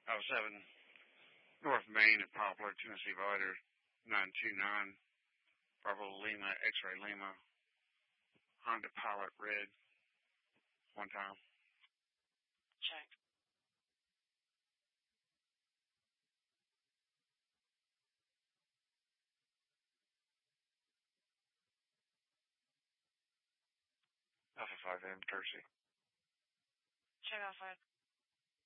I was 7 North Main at Poplar, Tennessee Vider 929, Bravo Lima, X-Ray Lima, Honda Pilot Red, one time. Check. Alpha 5M, courtesy. Check Alpha 5.